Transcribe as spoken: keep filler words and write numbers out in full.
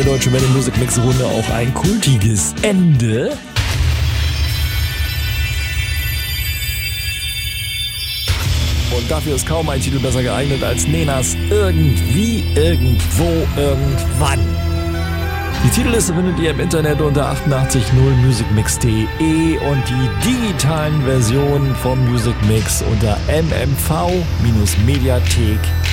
Deutsche Welle Music Mix Runde auch ein kultiges Ende. Und dafür ist kaum ein Titel besser geeignet als Nenas Irgendwie, Irgendwo, Irgendwann. Die Titelliste findet ihr im Internet unter achtundachtzig null musicmix punkt de und die digitalen Versionen vom Music Mix unter m m v Bindestrich mediathek